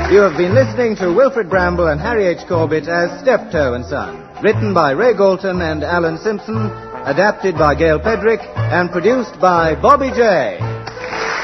You have been listening to Wilfred Bramble and Harry H. Corbett as Steptoe and Son. Written by Ray Galton and Alan Simpson, adapted by Gail Pedrick, and produced by Bobby J.